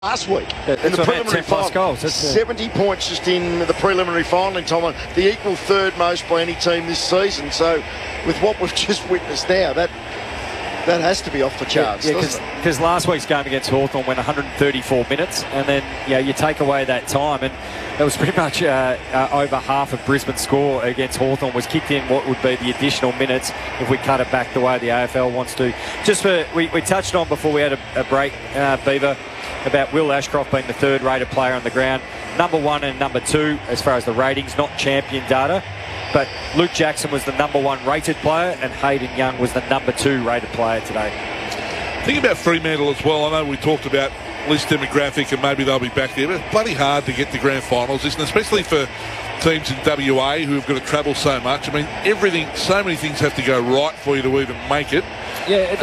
last week That's in the what I meant, preliminary 10 plus final. goals. That's 70 points just in the preliminary final in time, the equal third most by any team this season. So with what we've just witnessed now, that has to be off the charts. Yeah, because last week's game against Hawthorn went 134 minutes, and then you take away that time, and that was pretty much over half of Brisbane's score against Hawthorn was kicked in what would be the additional minutes if we cut it back the way the AFL wants to. Just we touched on before we had a break, Beaver, about Will Ashcroft being the third rated player on the ground. Number 1 and number 2 as far as the ratings, not champion data. But Luke Jackson was the number 1 rated player and Hayden Young was the number 2 rated player today. Think about Fremantle as well. I know we talked about list demographic and maybe they'll be back there, but it's bloody hard to get to grand finals, isn't it? Especially for teams in WA who have got to travel so much. I mean, so many things have to go right for you to even make it. Yeah,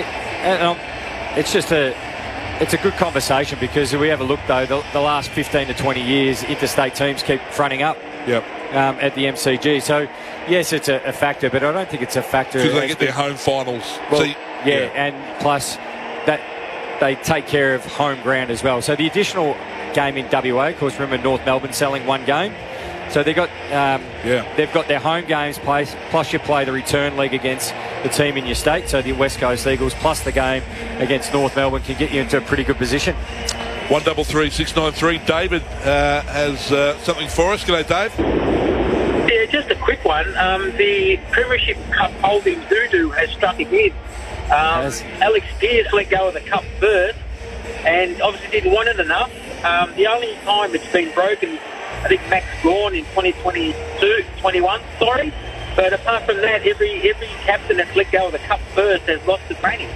it's just it's a good conversation because if we have a look, though, the last 15 to 20 years, interstate teams keep fronting up. Yep. At the MCG. So, yes, it's a factor, but I don't think it's a factor. Because they get their home finals. Well, and plus that they take care of home ground as well. So the additional game in WA, of course, remember North Melbourne selling one game. So they've got their home games played, plus you play the return leg against the team in your state. So the West Coast Eagles plus the game against North Melbourne can get you into a pretty good position. 133 693. David has something for us. G'day, Dave. Yeah, just a quick one. The Premiership Cup holding voodoo has struck again. Alex Pearce let go of the cup first and obviously didn't want it enough. The only time it's been broken, I think Max Gawn in 2021, But apart from that, every captain that's let go of the cup first has lost the training.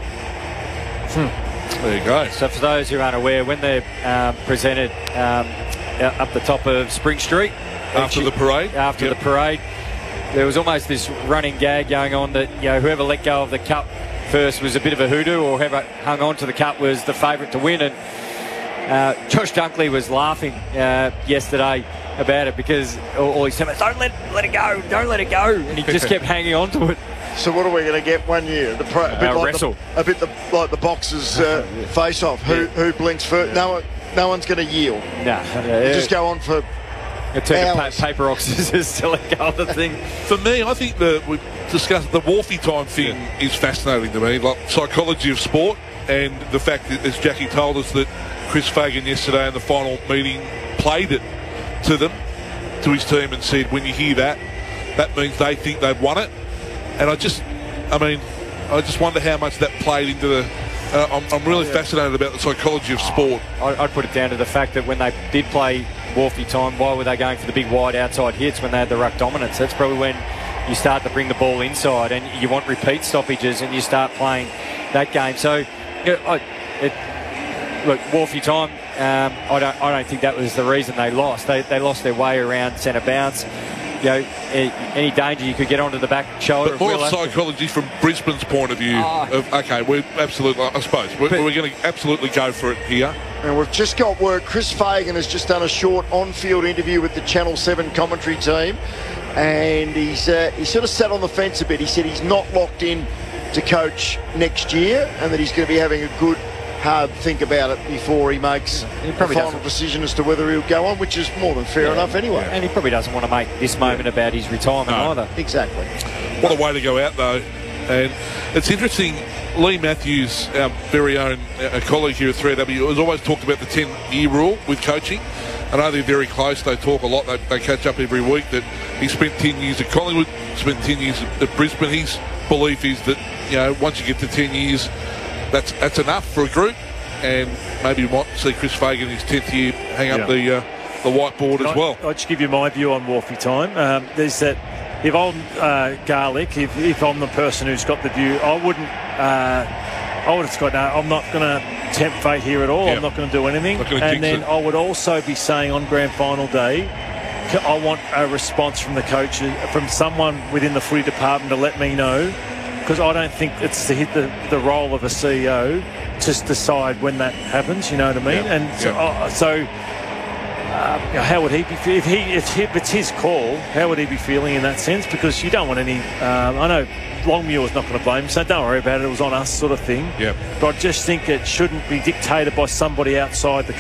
There you go. So for those who aren't aware, when they're presented up the top of Spring Street after the parade, the parade, there was almost this running gag going on that whoever let go of the cup first was a bit of a hoodoo, or whoever hung on to the cup was the favourite to win. And Josh Dunkley was laughing yesterday about it because all he said was, "Don't let it go, don't let it go," and he just kept hanging on to it. So what are we going to get one year? Wrestle. Like the boxers face-off. Who blinks first? No one's going to yield. Just go on for It took paper rock scissors to let go of the thing. For me, I think we discussed the Wharfie time thing is fascinating to me, like psychology of sport, and the fact that, as Jackie told us, that Chris Fagan yesterday in the final meeting played it to them, to his team, and said, when you hear that means they think they've won it. And I just wonder how much that played into the... I'm really fascinated about the psychology of sport. I'd put it down to the fact that when they did play Wharfie time, why were they going for the big wide outside hits when they had the ruck dominance? That's probably when you start to bring the ball inside and you want repeat stoppages and you start playing that game. So, look, Wharfie time, I don't think that was the reason they lost. They lost their way around centre bounce. Any danger you could get onto the back shoulder. But more of psychology from Brisbane's point of view. We're absolutely, I suppose, we're going to absolutely go for it here. And we've just got word. Chris Fagan has just done a short on-field interview with the Channel 7 commentary team, and he sort of sat on the fence a bit. He said he's not locked in to coach next year, and that he's going to be having a good, hard think about it before he makes the final decision as to whether he'll go on, which is more than fair enough anyway. And he probably doesn't want to make this moment about his retirement either. Exactly. What a way to go out, though. And it's interesting, Lee Matthews, our very own colleague here at 3AW, has always talked about the 10-year rule with coaching. I know they're very close. They talk a lot. They catch up every week. That he spent 10 years at Collingwood, spent 10 years at Brisbane. His belief is that, once you get to 10 years, that's enough for a group, and maybe you might see Chris Fagan in his 10th year hang up the whiteboard as well. I'll just give you my view on Wharfie time. There's that, if I'm Garlic, if I'm the person who's got the view, I would have said, no, I'm not going to tempt fate here at all. I'm not going to do anything. And then I would also be saying on grand final day, I want a response from the coach, from someone within the footy department to let me know, because I don't think it's to hit the role of a CEO to decide when that happens, you know what I mean? So how would he be if it's his call, how would he be feeling in that sense? Because you don't want any I know Longmuir's not going to blame, so don't worry about it, it was on us sort of thing. Yeah. But I just think it shouldn't be dictated by somebody outside the